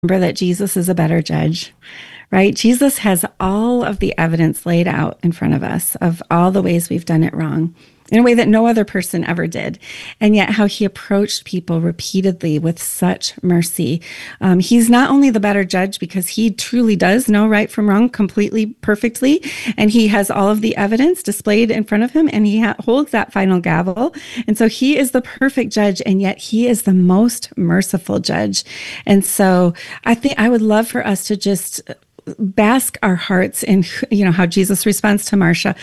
remember that Jesus is a better judge, right? Jesus has all of the evidence laid out in front of us of all the ways we've done it wrong in a way that no other person ever did. And yet how he approached people repeatedly with such mercy. He's not only the better judge because he truly does know right from wrong completely, perfectly. And he has all of the evidence displayed in front of him, and he holds that final gavel. And so he is the perfect judge, and yet he is the most merciful judge. And so I think I would love for us to just bask our hearts in, how Jesus responds to Martha.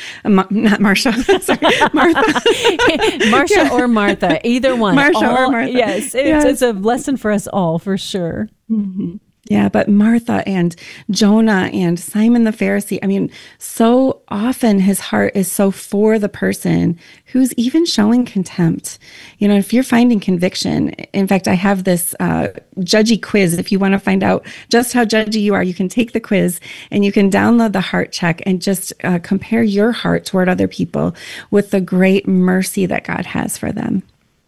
Sorry, Martha. Marcia or Martha, either one. Marcia or Martha. Yes, it's a lesson for us all, for sure. Mm-hmm. Yeah, but Martha and Jonah and Simon the Pharisee, so often his heart is so for the person who's even showing contempt. If you're finding conviction, in fact, I have this judgy quiz. If you want to find out just how judgy you are, you can take the quiz and you can download the heart check and just compare your heart toward other people with the great mercy that God has for them.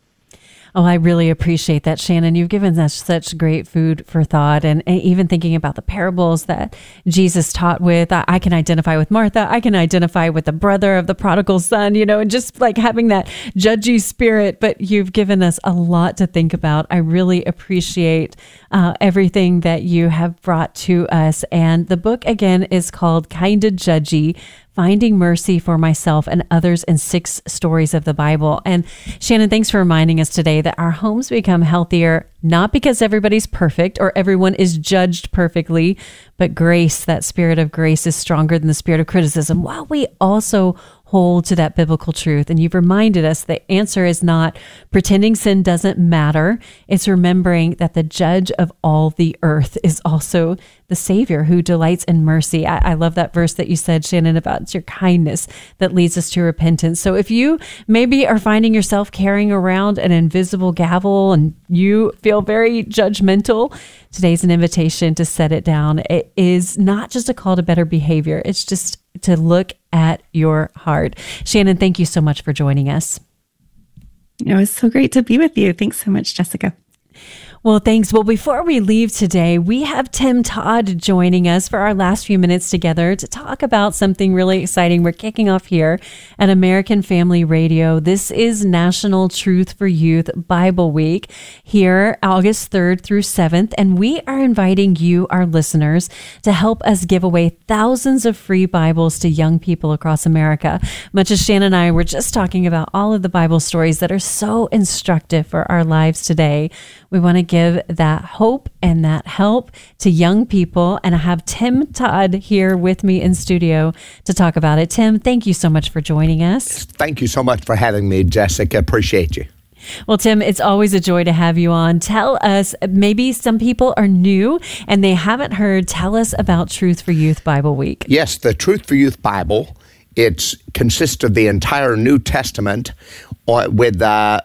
Oh, I really appreciate that, Shannon. You've given us such great food for thought, and even thinking about the parables that Jesus taught with. I can identify with Martha. I can identify with the brother of the prodigal son, and just like having that judgy spirit. But you've given us a lot to think about. I really appreciate everything that you have brought to us. And the book, again, is called Kinda Judgy: Finding Mercy for Myself and Others in 6 Stories of the Bible. And Shannon, thanks for reminding us today that our homes become healthier, not because everybody's perfect or everyone is judged perfectly, but grace, that spirit of grace, is stronger than the spirit of criticism, while we also hold to that biblical truth. And you've reminded us the answer is not pretending sin doesn't matter. It's remembering that the judge of all the earth is also the Savior who delights in mercy. I love that verse that you said, Shannon, about it's your kindness that leads us to repentance. So if you maybe are finding yourself carrying around an invisible gavel and you feel very judgmental, today's an invitation to set it down. It is not just a call to better behavior. It's just to look at your heart. Shannon, thank you so much for joining us. It was so great to be with you. Thanks so much, Jessica. Well, thanks. Well, before we leave today, we have Tim Todd joining us for our last few minutes together to talk about something really exciting. We're kicking off here at American Family Radio. This is National Truth for Youth Bible Week here August 3rd through 7th. And we are inviting you, our listeners, to help us give away thousands of free Bibles to young people across America. Much as Shannon and I were just talking about all of the Bible stories that are so instructive for our lives today, we want to give that hope and that help to young people. And I have Tim Todd here with me in studio to talk about it. Tim, thank you so much for joining us. Thank you so much for having me, Jessica. Appreciate you. Well, Tim, it's always a joy to have you on. Tell us, maybe some people are new and they haven't heard. Tell us about Truth for Youth Bible Week. Yes, the Truth for Youth Bible. It consists of the entire New Testament with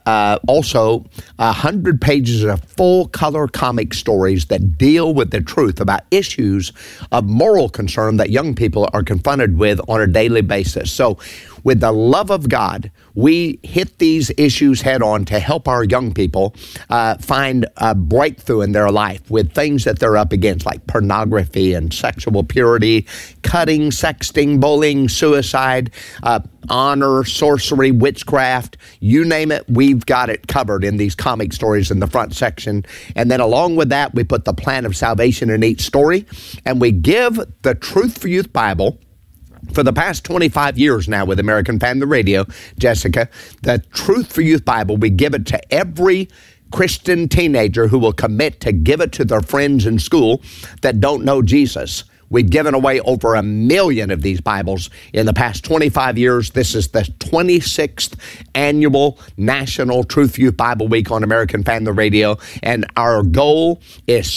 also 100 pages of full-color comic stories that deal with the truth about issues of moral concern that young people are confronted with on a daily basis. So with the love of God, we hit these issues head on to help our young people find a breakthrough in their life with things that they're up against, like pornography and sexual purity, cutting, sexting, bullying, suicide, honor, sorcery, witchcraft, you name it, we've got it covered in these comic stories in the front section. And then along with that, we put the plan of salvation in each story, and we give the Truth for Youth Bible. For the past 25 years now with American Family Radio, Jessica, the Truth for Youth Bible, we give it to every Christian teenager who will commit to give it to their friends in school that don't know Jesus. We've given away over 1 million of these Bibles in the past 25 years. This is the 26th annual National Truth for Youth Bible Week on American Family Radio. And our goal is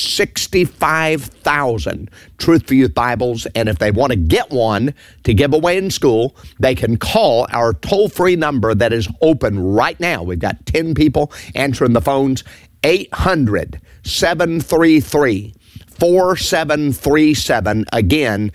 65,000 Truth for Youth Bibles. And if they want to get one to give away in school, they can call our toll-free number that is open right now. We've got 10 people answering the phones, 800-733-4737. Again,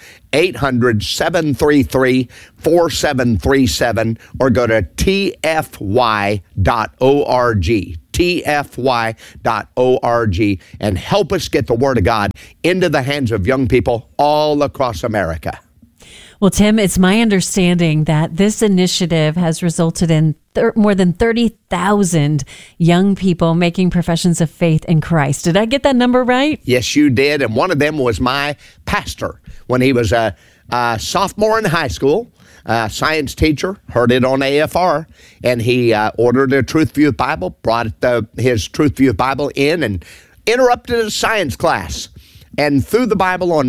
800-733-4737, or go to tfy.org, tfy.org, and help us get the Word of God into the hands of young people all across America. Well, Tim, it's my understanding that this initiative has resulted in more than 30,000 young people making professions of faith in Christ. Did I get that number right? Yes, you did. And one of them was my pastor when he was a sophomore in high school. Science teacher, heard it on AFR, and he ordered a Truth View Bible, brought his Truth View Bible in, and interrupted a science class. And threw the Bible on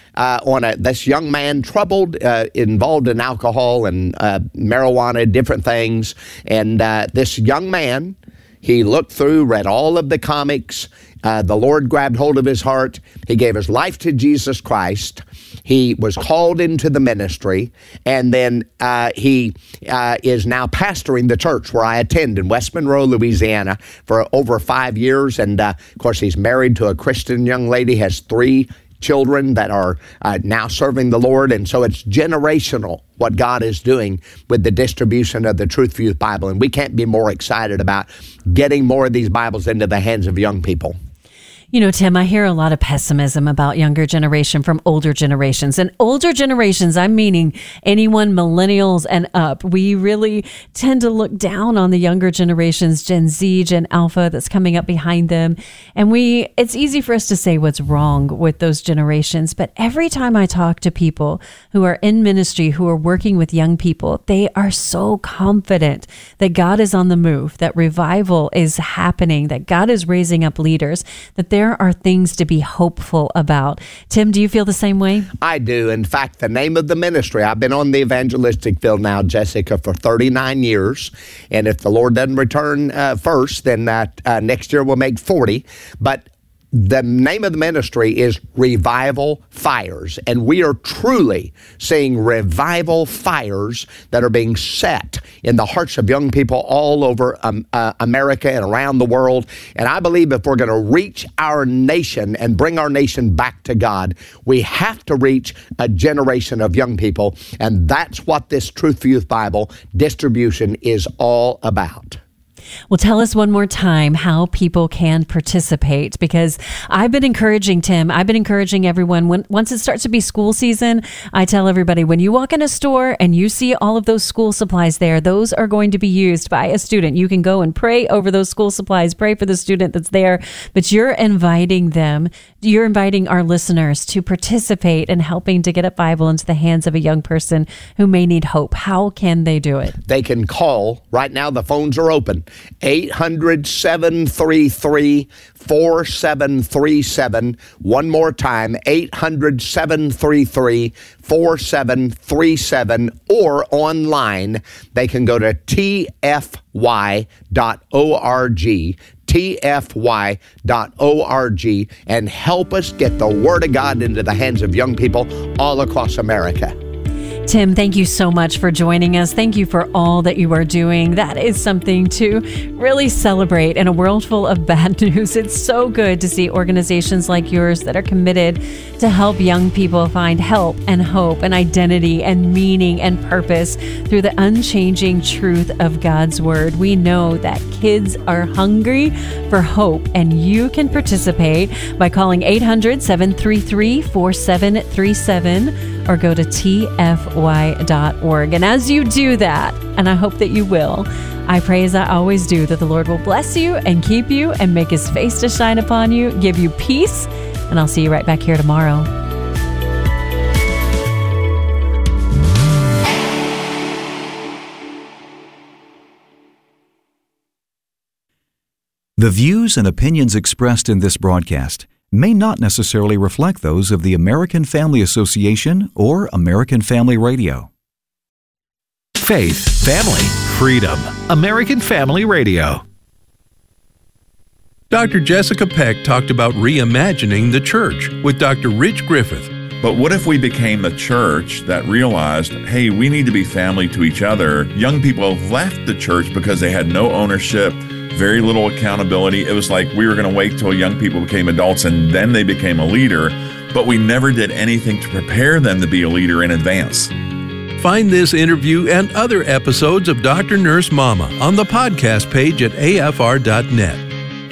this young man, troubled, involved in alcohol and marijuana, different things. And this young man, he looked through, read all of the comics. The Lord grabbed hold of his heart. He gave his life to Jesus Christ. He was called into the ministry, and then he is now pastoring the church where I attend in West Monroe, Louisiana, for over 5 years. And, of course, he's married to a Christian young lady, has 3 children that are now serving the Lord. And so it's generational what God is doing with the distribution of the Truth View Bible. And we can't be more excited about getting more of these Bibles into the hands of young people. You know, Tim, I hear a lot of pessimism about younger generation from older generations. And older generations, I'm meaning anyone millennials and up. We really tend to look down on the younger generations, Gen Z, Gen Alpha, that's coming up behind them. And it's easy for us to say what's wrong with those generations. But every time I talk to people who are in ministry, who are working with young people, they are so confident that God is on the move, that revival is happening, that God is raising up leaders, that there are things to be hopeful about. Tim, do you feel the same way? I do. In fact, the name of the ministry, I've been on the evangelistic field now, Jessica, for 39 years. And if the Lord doesn't return first, then next year we'll make 40. But the name of the ministry is Revival Fires, and we are truly seeing revival fires that are being set in the hearts of young people all over America and around the world. And I believe if we're going to reach our nation and bring our nation back to God, we have to reach a generation of young people, and that's what this Truth View Bible distribution is all about. Well, tell us one more time how people can participate, because I've been encouraging, Tim, I've been encouraging everyone, once it starts to be school season, I tell everybody, when you walk in a store and you see all of those school supplies there, those are going to be used by a student. You can go and pray over those school supplies, pray for the student that's there, but you're inviting our listeners to participate in helping to get a Bible into the hands of a young person who may need hope. How can they do it? They can call. Right now, the phones are open. 800-733-4737. One more time, 800-733-4737. Or online, they can go to tfy.org. tfy.org, and help us get the Word of God into the hands of young people all across America. Tim, thank you so much for joining us. Thank you for all that you are doing. That is something to really celebrate in a world full of bad news. It's so good to see organizations like yours that are committed to help young people find help and hope and identity and meaning and purpose through the unchanging truth of God's Word. We know that kids are hungry for hope, and you can participate by calling 800-733-4737 or go to tfy.org. And as you do that, and I hope that you will, I pray, as I always do, that the Lord will bless you and keep you and make His face to shine upon you, give you peace, and I'll see you right back here tomorrow. The views and opinions expressed in this broadcast may not necessarily reflect those of the American Family Association or American Family Radio. Faith, family, freedom. American Family Radio. Dr. Jessica Peck talked about reimagining the church with Dr. Rich Griffith. But what if we became a church that realized, hey, we need to be family to each other? Young people left the church because they had no ownership, very little accountability. It was like we were going to wait till young people became adults and then they became a leader, but we never did anything to prepare them to be a leader in advance. Find this interview and other episodes of Dr. Nurse Mama on the podcast page at afr.net.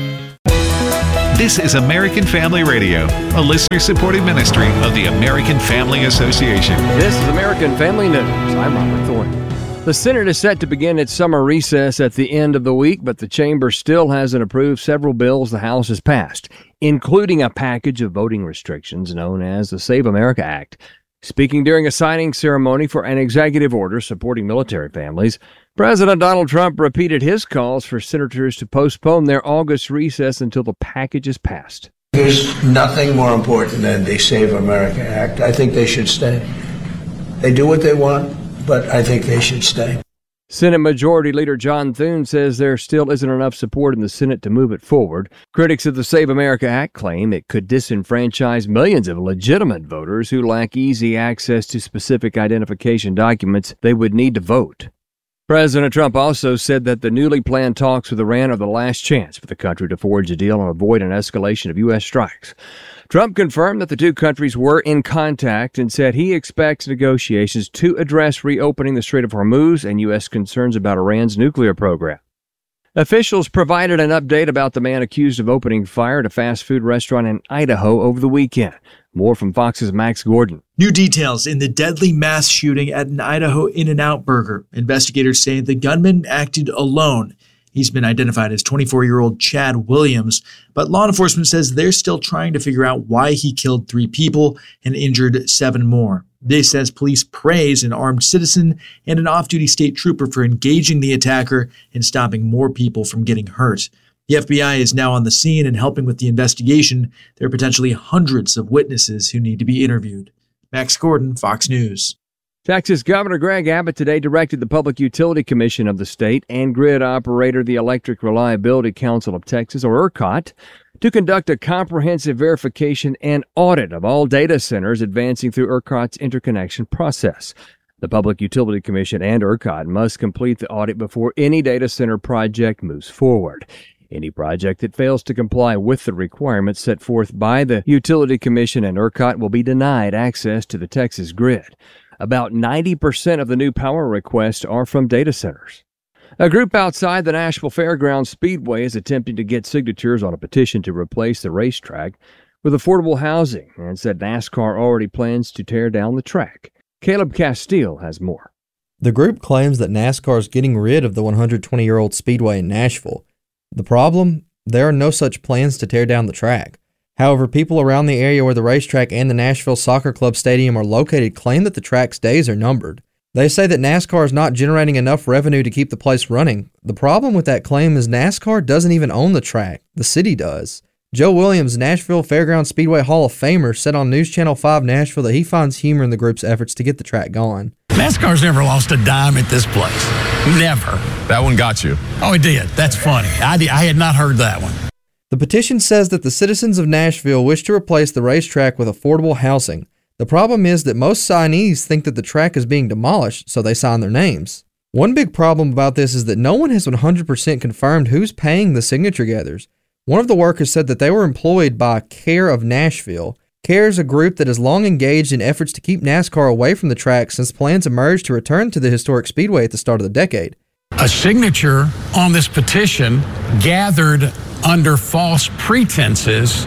This is American Family Radio, a listener-supported ministry of the American Family Association. This is American Family News. I'm Robert Thornton. The Senate is set to begin its summer recess at the end of the week, but the chamber still hasn't approved several bills the House has passed, including a package of voting restrictions known as the Save America Act. Speaking during a signing ceremony for an executive order supporting military families, President Donald Trump repeated his calls for senators to postpone their August recess until the package is passed. There's nothing more important than the Save America Act. I think they should stay. They do what they want, but I think they should stay. Senate Majority Leader John Thune says there still isn't enough support in the Senate to move it forward. Critics of the Save America Act claim it could disenfranchise millions of legitimate voters who lack easy access to specific identification documents they would need to vote. President Trump also said that the newly planned talks with Iran are the last chance for the country to forge a deal and avoid an escalation of U.S. strikes. Trump confirmed that the two countries were in contact and said he expects negotiations to address reopening the Strait of Hormuz and U.S. concerns about Iran's nuclear program. Officials provided an update about the man accused of opening fire at a fast food restaurant in Idaho over the weekend. More from Fox's Max Gordon. New details in the deadly mass shooting at an Idaho In-N-Out burger. Investigators say the gunman acted alone. He's been identified as 24-year-old Chad Williams, but law enforcement says they're still trying to figure out why he killed 3 people and injured 7 more. They says police praise an armed citizen and an off-duty state trooper for engaging the attacker and stopping more people from getting hurt. The FBI is now on the scene and helping with the investigation. There are potentially hundreds of witnesses who need to be interviewed. Max Gordon, Fox News. Texas Governor Greg Abbott today directed the Public Utility Commission of the state and grid operator, the Electric Reliability Council of Texas, or ERCOT, to conduct a comprehensive verification and audit of all data centers advancing through ERCOT's interconnection process. The Public Utility Commission and ERCOT must complete the audit before any data center project moves forward. Any project that fails to comply with the requirements set forth by the Utility Commission and ERCOT will be denied access to the Texas grid. About 90% of the new power requests are from data centers. A group outside the Nashville Fairgrounds Speedway is attempting to get signatures on a petition to replace the racetrack with affordable housing and said NASCAR already plans to tear down the track. Caleb Castile has more. The group claims that NASCAR is getting rid of the 120-year-old Speedway in Nashville. The problem? There are no such plans to tear down the track. However, people around the area where the racetrack and the Nashville Soccer Club Stadium are located claim that the track's days are numbered. They say that NASCAR is not generating enough revenue to keep the place running. The problem with that claim is NASCAR doesn't even own the track. The city does. Joe Williams, Nashville Fairgrounds Speedway Hall of Famer, said on News Channel 5 Nashville that he finds humor in the group's efforts to get the track gone. NASCAR's never lost a dime at this place. Never. That one got you. Oh, it did. That's funny. I had not heard that one. The petition says that the citizens of Nashville wish to replace the racetrack with affordable housing. The problem is that most signees think that the track is being demolished, so they sign their names. One big problem about this is that no one has 100% confirmed who's paying the signature gatherers. One of the workers said that they were employed by Care of Nashville. Care is a group that has long engaged in efforts to keep NASCAR away from the track since plans emerged to return to the historic speedway at the start of the decade. A signature on this petition gathered under false pretenses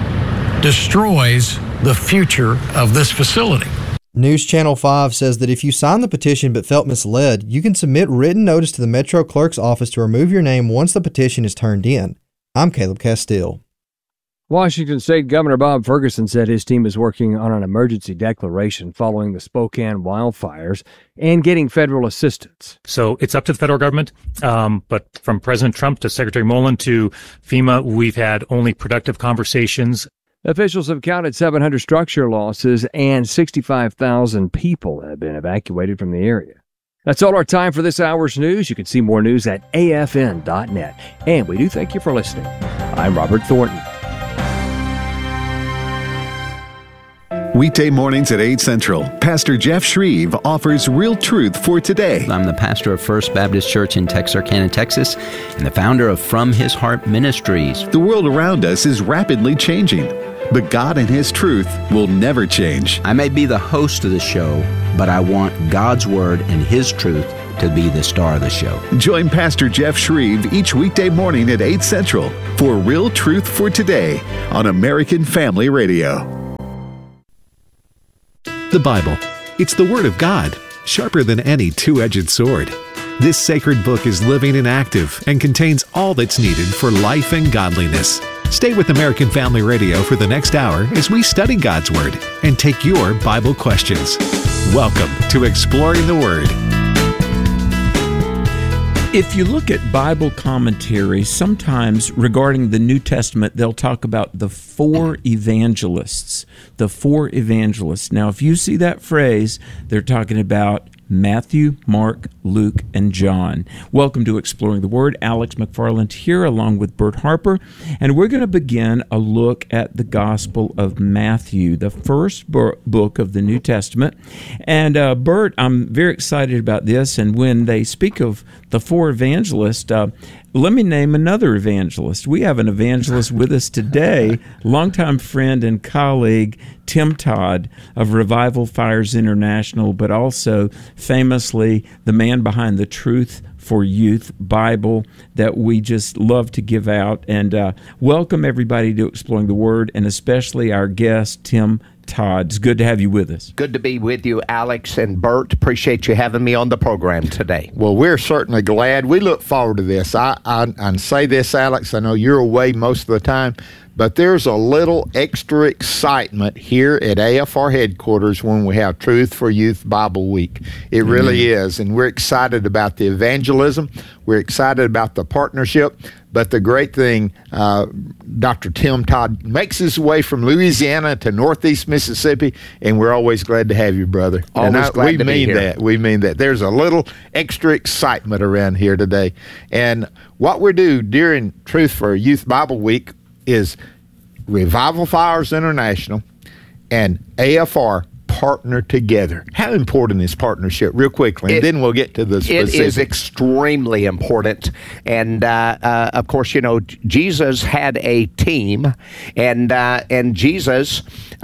destroys the future of this facility. News Channel 5 says that if you signed the petition but felt misled, you can submit written notice to the Metro Clerk's office to remove your name once the petition is turned in. I'm Caleb Castile. Washington State Governor Bob Ferguson said his team is working on an emergency declaration following the Spokane wildfires and getting federal assistance. So it's up to the federal government, but from President Trump to Secretary Mullen to FEMA, we've had only productive conversations. Officials have counted 700 structure losses and 65,000 people have been evacuated from the area. That's all our time for this hour's news. You can see more news at afn.net. And we do thank you for listening. I'm Robert Thornton. Weekday mornings at 8 Central, Pastor Jeff Shreve offers real truth for today. I'm the pastor of First Baptist Church in Texarkana, Texas, and the founder of From His Heart Ministries. The world around us is rapidly changing, but God and His truth will never change. I may be the host of the show, but I want God's Word and His truth to be the star of the show. Join Pastor Jeff Shreve each weekday morning at 8 Central for Real Truth for Today on American Family Radio. The Bible. It's the Word of God, sharper than any two-edged sword. This sacred book is living and active and contains all that's needed for life and godliness. Stay with American Family Radio for the next hour as we study God's Word and take your Bible questions. Welcome to Exploring the Word. If you look at Bible commentaries, sometimes regarding the New Testament, they'll talk about the four evangelists. The four evangelists. Now, if you see that phrase, they're talking about Matthew, Mark, Luke, and John. Welcome to Exploring the Word. Alex McFarland here along with Bert Harper. And we're going to begin a look at the Gospel of Matthew, the first book of the New Testament. And Bert, I'm very excited about this. And when they speak of the four evangelists, let me name another evangelist. We have an evangelist with us today, longtime friend and colleague, Tim Todd of Revival Fires International, but also famously the man behind the Truth for Youth Bible that we just love to give out. And welcome everybody to Exploring the Word, and especially our guest, Tim Todd. It's good to have you with us. Good to be with you, Alex and Bert. Appreciate you having me on the program today. Well, we're certainly glad. We look forward to this. I say this, Alex, I know you're away most of the time, but there's a little extra excitement here at AFR headquarters when we have Truth for Youth Bible Week. It really is, and we're excited about the evangelism. We're excited about the partnership. But the great thing, Dr. Tim Todd makes his way from Louisiana to Northeast Mississippi, and we're always glad to have you, brother. Always glad to be here. That. We mean that. There's a little extra excitement around here today. And what we do during Truth for Youth Bible Week is Revival Fires International and AFR partner together. How important is partnership, real quickly, and then we'll get to the specifics. It is extremely important. And, of course, you know, Jesus had a team, and Jesus,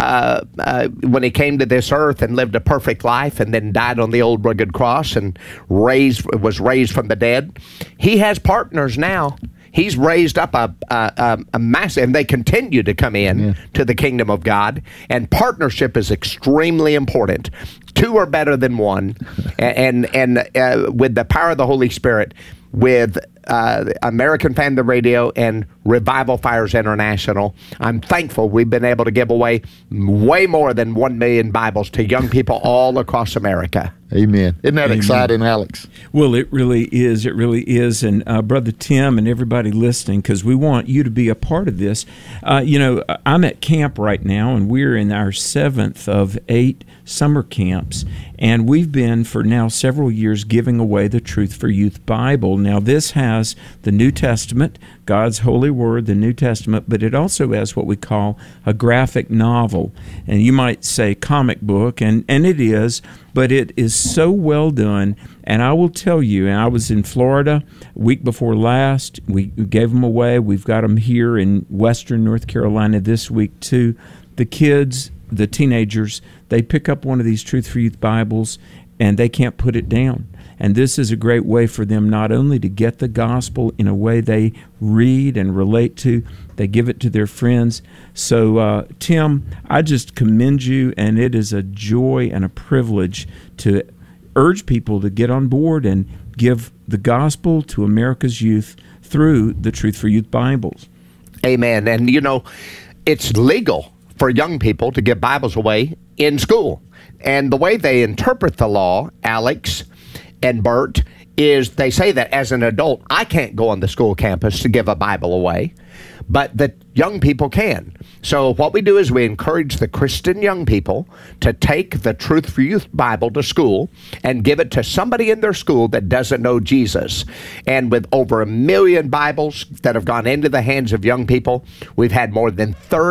when he came to this earth and lived a perfect life and then died on the old rugged cross and was raised from the dead, he has partners now. He's raised up a massive, and they continue to come in to the kingdom of God. And partnership is extremely important. Two are better than one. And with the power of the Holy Spirit, with American Family Radio and Revival Fires International, I'm thankful we've been able to give away way more than 1 million Bibles to young people all across America. Amen. Isn't that exciting, Alex? Well, it really is. It really is. And Brother Tim and everybody listening, because we want you to be a part of this. You know, I'm at camp right now, and we're in our 7th of 8 summer camps. And we've been, for now several years, giving away the Truth for Youth Bible. Now, this has the New Testament, God's holy word, the New Testament, but it also has what we call a graphic novel. And you might say comic book, and it is, but it is so well done. And I will tell you, and I was in Florida week before last. We gave them away. We've got them here in Western North Carolina this week too. The kids, the teenagers, they pick up one of these Truth for Youth Bibles and they can't put it down. And this is a great way for them not only to get the gospel in a way they read and relate to, they give it to their friends. So, Tim, I just commend you, and it is a joy and a privilege to urge people to get on board and give the gospel to America's youth through the Truth for Youth Bibles. Amen. And, you know, it's legal for young people to give Bibles away in school. And the way they interpret the law, Alex and Bert, is they say that as an adult, I can't go on the school campus to give a Bible away. But the young people can. So what we do is we encourage the Christian young people to take the Truth for Youth Bible to school and give it to somebody in their school that doesn't know Jesus. And with over 1 million Bibles that have gone into the hands of young people, we've had more than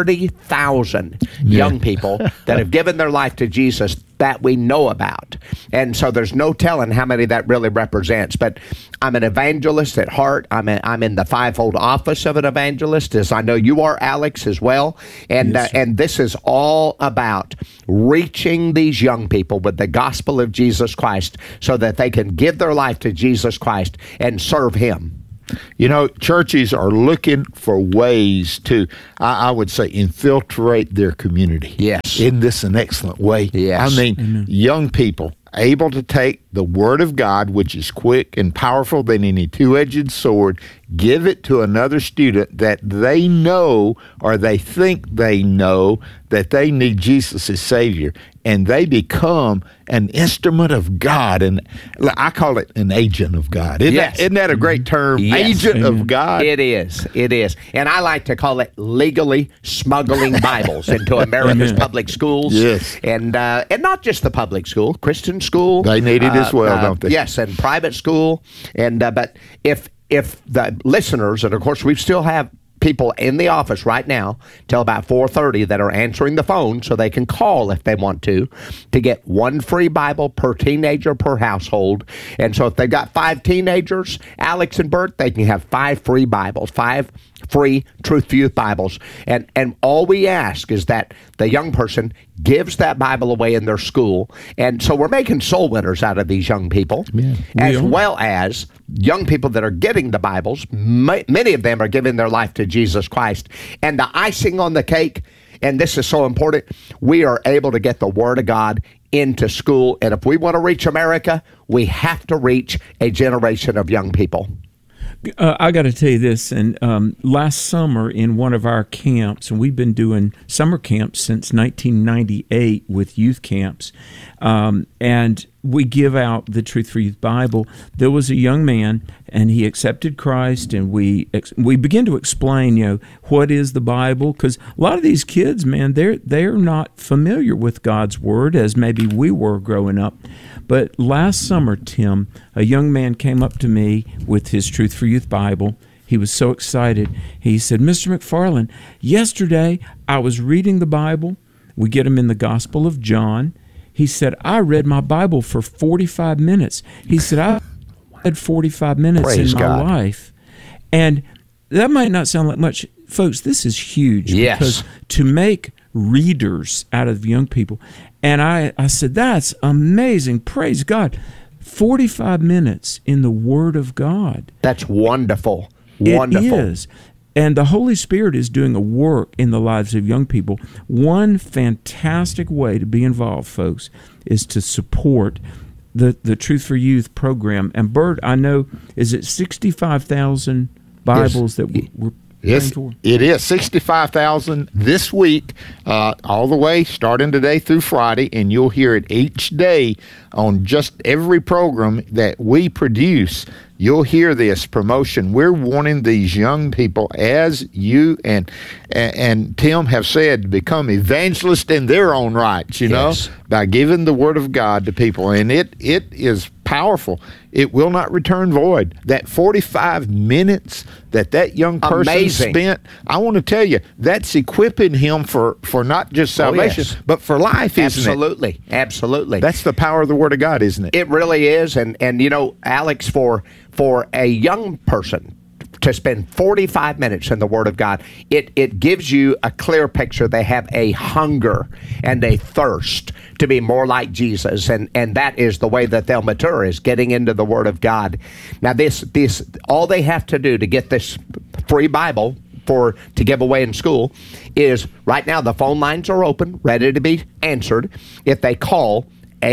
30,000 young people that have given their life to Jesus that we know about. And so there's no telling how many that really represents. But I'm an evangelist at heart. I'm in the fivefold office of an evangelist, as I know you are, Alex, as well. And and this is all about reaching these young people with the gospel of Jesus Christ so that they can give their life to Jesus Christ and serve Him. You know, churches are looking for ways to, I would say, infiltrate their community. Yes. Isn't this an excellent way? Yes. I mean, young people able to take the Word of God, which is quick and powerful than any two-edged sword, give it to another student that they know or they think they know that they need Jesus as Savior, and they become an instrument of God. And I call it an agent of God. Isn't that a great term? Yes. Agent of God. It is. It is. And I like to call it legally smuggling Bibles into America's public schools. Yes. And not just the public school, Christian school. They need it as well, don't they? Yes, and private school. And but if the listeners, and of course we still have people in the office right now till about 4:30 that are answering the phone so they can call if they want to get one free Bible per teenager per household. And so if they've got 5 teenagers, Alex and Bert, they can have 5 free Bibles, 5 free Truth for Youth Bibles. And all we ask is that the young person gives that Bible away in their school. And so we're making soul winners out of these young people, as well as young people that are getting the Bibles. Many of them are giving their life to Jesus Christ. And the icing on the cake, and this is so important, we are able to get the Word of God into school. And if we want to reach America, we have to reach a generation of young people. I got to tell you this, and last summer in one of our camps, and we've been doing summer camps since 1998 with youth camps, and we give out the Truth for Youth Bible. There was a young man, and he accepted Christ, and we begin to explain, what is the Bible? Because a lot of these kids, man, they're not familiar with God's Word as maybe we were growing up. But last summer, Tim, a young man came up to me with his Truth for Youth Bible. He was so excited. He said, Mr. McFarland, yesterday I was reading the Bible. We get him in the Gospel of John. He said, I read my Bible for 45 minutes. He said, I read 45 minutes Praise in my God. life. And that might not sound like much. Folks, this is huge. Yes. Because to make readers out of young people. And I said, that's amazing. Praise God. 45 minutes in the Word of God. That's wonderful. Wonderful. It is. And the Holy Spirit is doing a work in the lives of young people. One fantastic way to be involved, folks, is to support the Truth for Youth program. And Bert, I know, is it 65,000 Bibles that we're Yes, it is 65,000 this week, all the way starting today through Friday, and you'll hear it each day on just every program that we produce. You'll hear this promotion. We're wanting these young people, as you and Tim have said, to become evangelists in their own rights, know, by giving the Word of God to people. And it is powerful. It will not return void. That 45 minutes that young person spent, I want to tell you, that's equipping him for not just salvation, but for life, isn't it? Absolutely. That's the power of the Word of God, isn't it? It really is. And Alex, for a young person to spend 45 minutes in the Word of God, it gives you a clear picture. They have a hunger and a thirst to be more like Jesus, and that is the way that they'll mature, is getting into the Word of God. Now, this all they have to do to get this free Bible to give away in school is, right now the phone lines are open, ready to be answered. If they call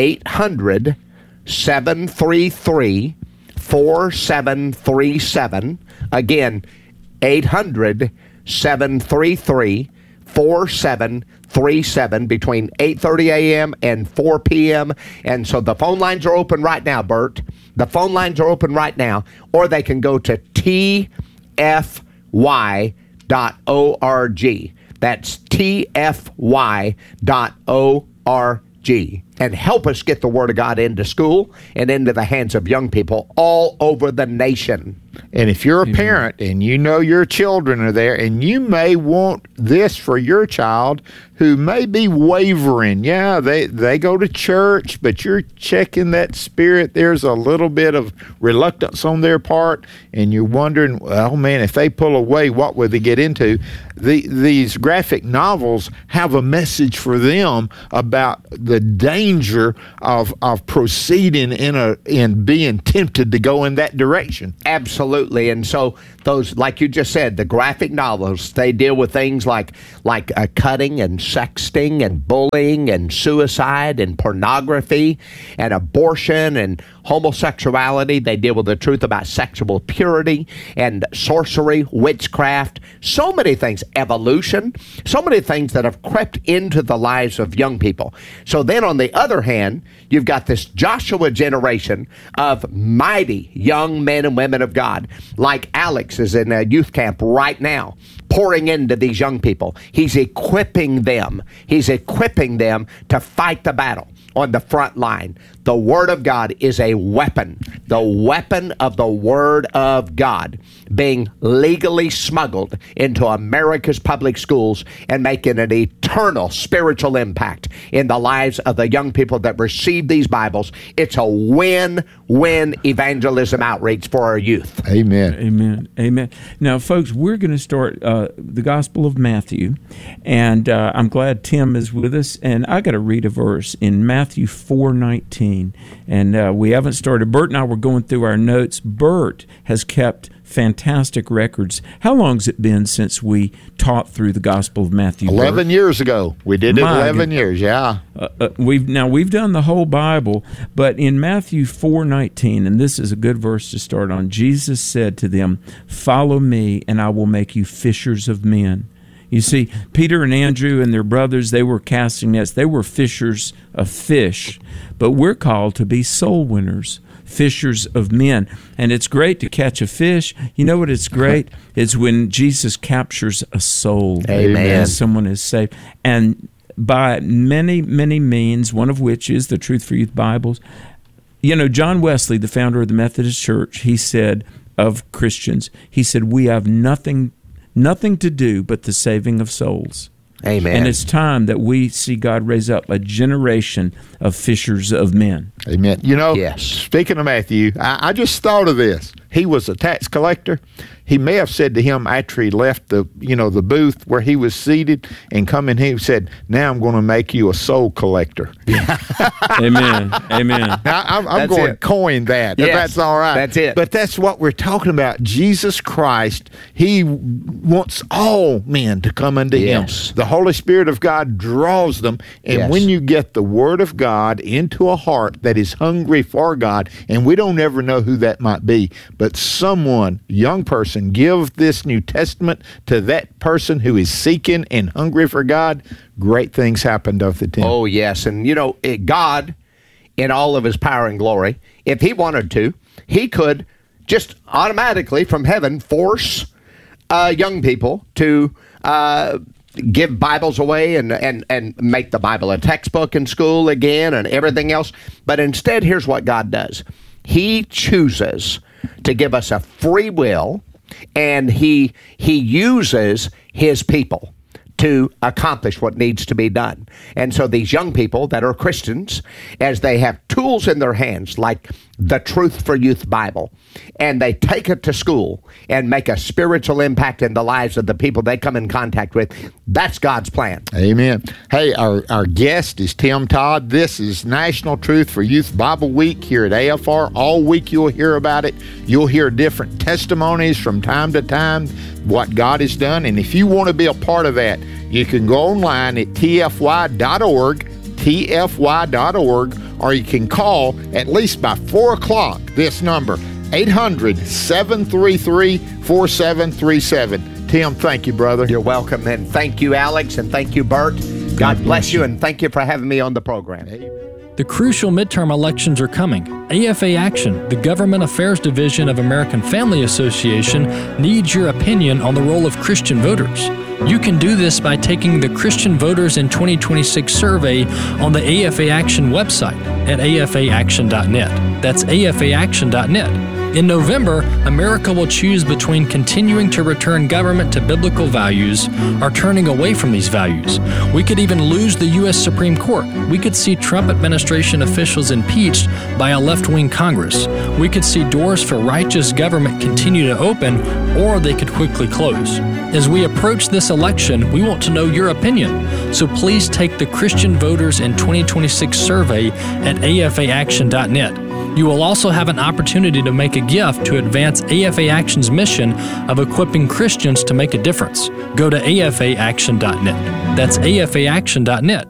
800-733-4737, again, 800-733-4737, between 8:30 a.m. and 4 p.m. And so the phone lines are open right now, Bert. The phone lines are open right now. Or they can go to tfy.org. That's tfy.org. And help us get the Word of God into school and into the hands of young people all over the nation. And if you're a parent and you know your children are there, and you may want this for your child who may be wavering. Yeah, they go to church, but you're checking that spirit. There's a little bit of reluctance on their part, and you're wondering, well, man, if they pull away, what would they get into? These graphic novels have a message for them about the danger of proceeding in being tempted to go in that direction. Absolutely. And so those, like you just said, the graphic novels, they deal with things like cutting and sexting and bullying and suicide and pornography and abortion and homosexuality. They deal with the truth about sexual purity and sorcery, witchcraft, so many things, evolution, so many things that have crept into the lives of young people. So then on the other hand, you've got this Joshua generation of mighty young men and women of God, like Alex is in a youth camp right now, pouring into these young people. He's equipping them. He's equipping them to fight the battle on the front line. The Word of God is a weapon. The weapon of the Word of God being legally smuggled into America's public schools and making an eternal spiritual impact in the lives of the young people that receive these Bibles. It's a win-win evangelism outreach for our youth. Amen. Amen. Amen. Now, folks, we're going to start the Gospel of Matthew, and I'm glad Tim is with us, and I got to read a verse in Matthew 4:19. And we haven't started. Bert and I were going through our notes. Bert has kept fantastic records. How long's it been since we taught through the Gospel of Matthew? 11 years ago. We did it 11 years, yeah. We've done the whole Bible, but in Matthew 4:19, and this is a good verse to start on, Jesus said to them, "Follow me, and I will make you fishers of men." You see, Peter and Andrew and their brothers, they were casting nets. They were fishers of fish. But we're called to be soul winners, fishers of men. And it's great to catch a fish. You know what it's great? It's when Jesus captures a soul. Amen. And someone is saved. And by many, many means, one of which is the Truth for Youth Bibles. You know, John Wesley, the founder of the Methodist Church, he said of Christians, he said, we have nothing to do but the saving of souls. Amen. And it's time that we see God raise up a generation of fishers of men. Amen. You know, yes. Speaking of Matthew, I just thought of this. He was a tax collector. He may have said to him after he left the booth where he was seated and come in, he said, "Now I'm going to make you a soul collector." Amen. Amen. Now, I'm going to coin that, if that's all right. That's it. But that's what we're talking about. Jesus Christ, He wants all men to come unto Him. The Holy Spirit of God draws them. And when you get the Word of God into a heart that is hungry for God, and we don't ever know who that might be, but someone, young person, give this New Testament to that person who is seeking and hungry for God, great things happen, don't they, Tim? Oh, yes. And, you know, God, in all of His power and glory, if He wanted to, He could just automatically from heaven force young people to give Bibles away and make the Bible a textbook in school again and everything else. But instead, here's what God does. He chooses to give us a free will, and he uses His people to accomplish what needs to be done. And so these young people that are Christians, as they have tools in their hands like the Truth for Youth Bible, and they take it to school and make a spiritual impact in the lives of the people they come in contact with, that's God's plan. Amen. Hey, our guest is Tim Todd. This is National Truth for Youth Bible Week here at AFR. All week you'll hear about it. You'll hear different testimonies from time to time, what God has done. And if you want to be a part of that, you can go online at tfy.org, or you can call at least by 4 o'clock this number, 800-733-4737. Tim, thank you, brother. You're welcome. And thank you, Alex, and thank you, Bert. God bless you, and thank you for having me on the program. The crucial midterm elections are coming. AFA Action, the Government Affairs Division of American Family Association, needs your opinion on the role of Christian voters. You can do this by taking the Christian Voters in 2026 survey on the AFA Action website at afaaction.net. That's afaaction.net. In November, America will choose between continuing to return government to biblical values or turning away from these values. We could even lose the U.S. Supreme Court. We could see Trump administration officials impeached by a left-wing Congress. We could see doors for righteous government continue to open, or they could quickly close. As we approach this election, we want to know your opinion. So please take the Christian Voters in 2026 survey at afaaction.net. You will also have an opportunity to make a gift to advance AFA Action's mission of equipping Christians to make a difference. Go to afaaction.net. That's afaaction.net.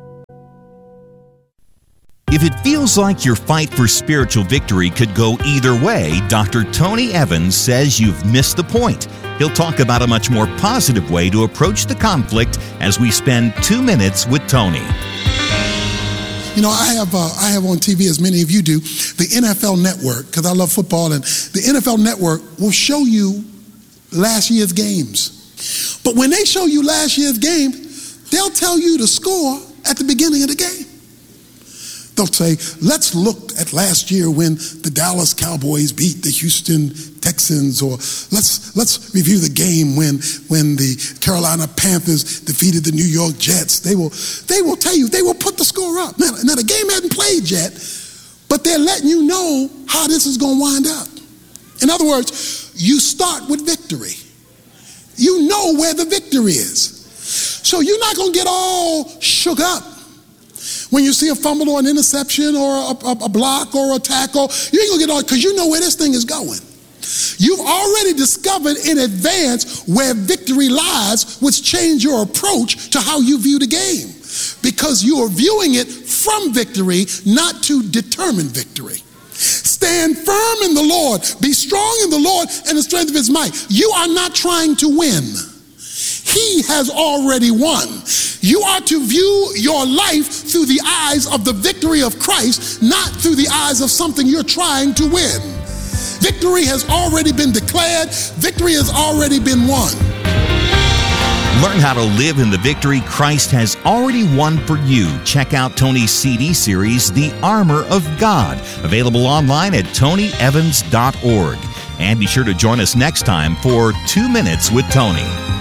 If it feels like your fight for spiritual victory could go either way, Dr. Tony Evans says you've missed the point. He'll talk about a much more positive way to approach the conflict as we spend 2 minutes with Tony. You know, I have on TV, as many of you do, the NFL Network, because I love football, and the NFL Network will show you last year's games. But when they show you last year's game, they'll tell you the score at the beginning of the game. They'll say, let's look at last year when the Dallas Cowboys beat the Houston Texans, or let's review the game when the Carolina Panthers defeated the New York Jets. They will tell you, they will put the score up. Now the game hasn't played yet, but they're letting you know how this is going to wind up. In other words, you start with victory. You know where the victory is. So you're not going to get all shook up when you see a fumble or an interception or a block or a tackle. You ain't going to get all, because you know where this thing is going. You've already discovered in advance where victory lies, which change your approach to how you view the game, because you are viewing it from victory, not to determine victory. Stand firm in the Lord. Be strong in the Lord and the strength of his might. You are not trying to win. He has already won. You are to view your life through the eyes of the victory of Christ, not through the eyes of something you're trying to win. Victory has already been declared. Victory has already been won. Learn how to live in the victory Christ has already won for you. Check out Tony's CD series, The Armor of God, available online at tonyevans.org. And be sure to join us next time for 2 Minutes with Tony.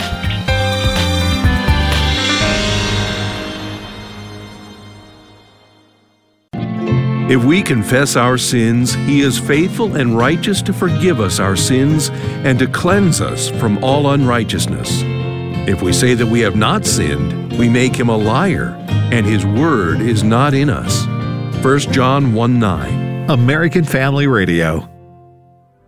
If we confess our sins, He is faithful and righteous to forgive us our sins and to cleanse us from all unrighteousness. If we say that we have not sinned, we make Him a liar, and His word is not in us. 1 John 1:9. American Family Radio.